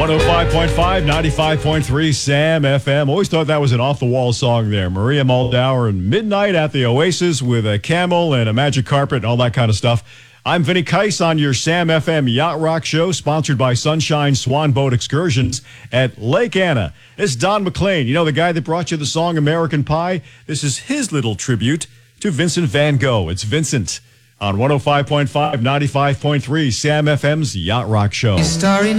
105.5, 95.3 Sam FM. Always thought that was an off-the-wall song there. Maria Muldaur and Midnight at the Oasis with a camel and a magic carpet and all that kind of stuff. I'm Vinny Keiss on your Sam FM Yacht Rock Show, sponsored by Sunshine Swan Boat Excursions at Lake Anna. It's Don McLean, you know, the guy that brought you the song American Pie. This is his little tribute to Vincent van Gogh. It's Vincent on 105.5, 95.3 Sam FM's Yacht Rock Show.